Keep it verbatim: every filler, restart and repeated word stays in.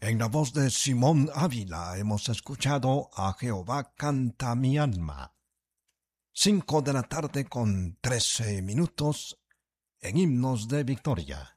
En la voz de Simón Ávila hemos escuchado a Jehová canta mi alma. Cinco de la tarde con trece minutos en Himnos de Victoria.